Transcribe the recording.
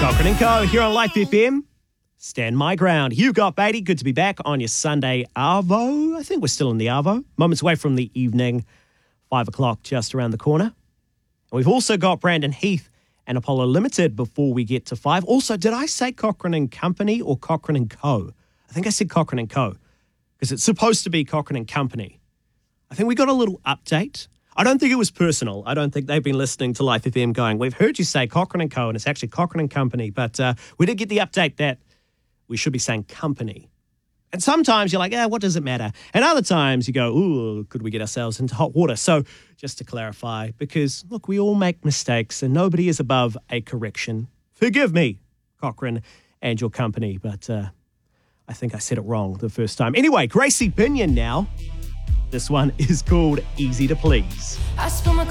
Cochrane & Co. here on Life FM. Stand my ground. You've got Beatty. Good to be back on your Sunday Arvo. I think we're still in the Arvo. Moments away from the evening. 5 o'clock just around the corner. And we've also got Brandon Heath and Apollo Limited before we get to 5. Also, did I say Cochrane & Company or Cochrane & Co? I think I said Cochrane & Co because it's supposed to be Cochrane & Company. I think we got a little update. I don't think it was personal. I don't think they've been listening to Life FM going, we've heard you say Cochrane & Co, and it's actually Cochrane & Company. But we did get the update that we should be saying company. And sometimes you're like, what does it matter? And other times you go, ooh, could we get ourselves into hot water? So just to clarify, because, look, we all make mistakes and nobody is above a correction. Forgive me, Cochrane and your company, but I think I said it wrong the first time. Anyway, Gracie Binion now. This one is called Easy to Please. I spill my